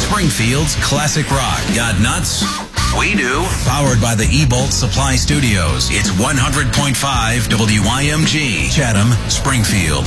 Springfield's classic rock. Got nuts? We do. Powered by the E-Bolt Supply Studios. It's 100.5 WYMG. Chatham, Springfield.